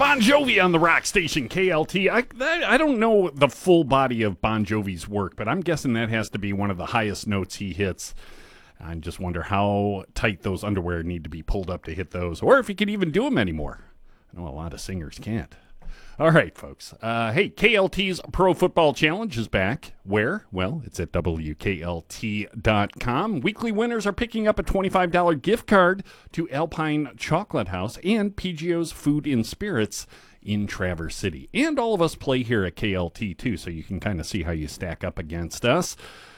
Bon Jovi on the rock station KLT. I don't know the full body of Bon Jovi's work, but I'm guessing that has to be one of the highest notes he hits. I just wonder how tight those underwear need to be pulled up to hit those, or if he can even do them anymore. I know a lot of singers can't. All right, folks. Hey, KLT's Pro Football Challenge is back. Where? Well, it's at WKLT.com. Weekly winners are picking up a $25 gift card to Alpine Chocolate House and PGO's Food and Spirits in Traverse City. And all of us play here at KLT, too, so you can kind of see how you stack up against us.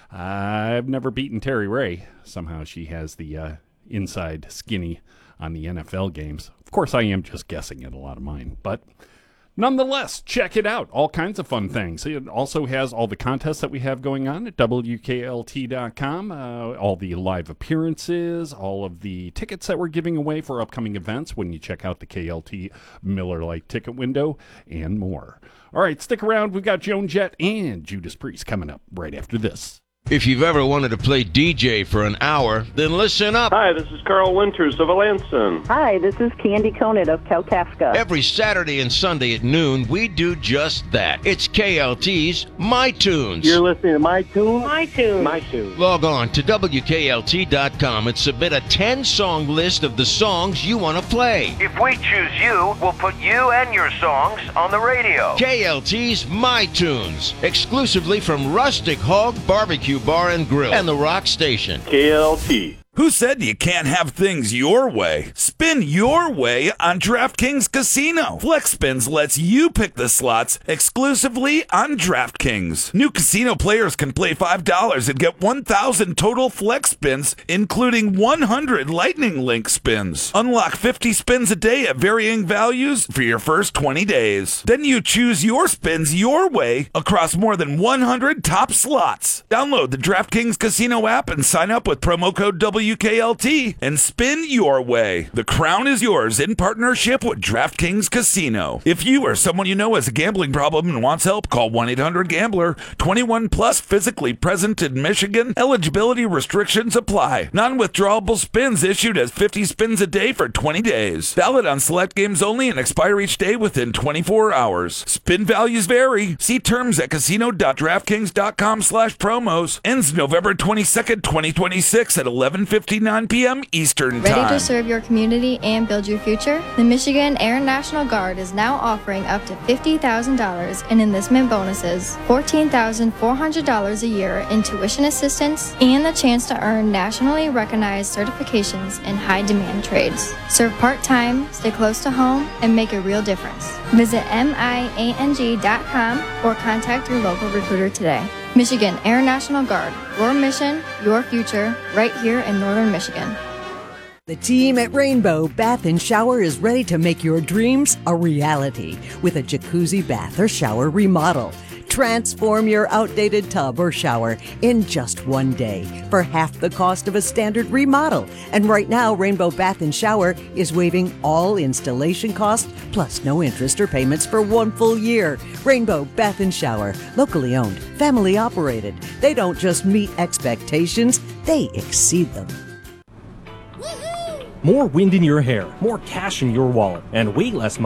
I've never beaten Terry Ray. Somehow she has the inside skinny on the NFL games. Of course, I am just guessing at a lot of mine, but nonetheless, check it out. All kinds of fun things. It also has all the contests that we have going on at WKLT.com, all the live appearances, all of the tickets that we're giving away for upcoming events when you check out the KLT Miller Lite ticket window, and more. All right, stick around. We've got Joan Jett and Judas Priest coming up right after this. If you've ever wanted to play DJ for an hour, then listen up. Hi, this is Carl Winters of Alanson. Hi, this is Candy Conant of Kalkaska. Every Saturday and Sunday at noon, we do just that. It's KLT's My Tunes. You're listening to My Tunes? My Tunes. My Tunes. Log on to WKLT.com and submit a 10-song list of the songs you want to play. If we choose you, we'll put you and your songs on the radio. KLT's My Tunes, exclusively from Rustic Hog Barbecue Bar and Grill and the Rock Station. KLT. Who said you can't have things your way? Spin your way on DraftKings Casino. Flex Spins lets you pick the slots exclusively on DraftKings. New casino players can play $5 and get 1,000 total flex spins, including 100 Lightning Link spins. Unlock 50 spins a day at varying values for your first 20 days. Then you choose your spins your way across more than 100 top slots. Download the DraftKings Casino app and sign up with promo code WKLT and spin your way. The crown is yours in partnership with DraftKings Casino. If you or someone you know has a gambling problem and wants help, call 1-800-GAMBLER. 21 plus, physically present in Michigan. Eligibility restrictions apply. Non-withdrawable spins issued as 50 spins a day for 20 days. Valid on select games only and expire each day within 24 hours. Spin values vary. See terms at casino.draftkings.com/promos. Ends November 22nd, 2026 at 11:59 p.m. Eastern Time. Ready to serve your community and build your future? The Michigan Air National Guard is now offering up to $50,000 in enlistment bonuses, $14,400 a year in tuition assistance, and the chance to earn nationally recognized certifications in high-demand trades. Serve part-time, stay close to home, and make a real difference. Visit MIANG.com or contact your local recruiter today. Michigan Air National Guard, your mission, your future, right here in Northern Michigan. The team at Rainbow Bath & Shower is ready to make your dreams a reality with a jacuzzi bath or shower remodel. Transform your outdated tub or shower in just one day for half the cost of a standard remodel. And right now, Rainbow Bath & Shower is waiving all installation costs plus no interest or payments for 1 full year. Rainbow Bath & Shower, locally owned, family operated. They don't just meet expectations, they exceed them. More wind in your hair, more cash in your wallet, and way less money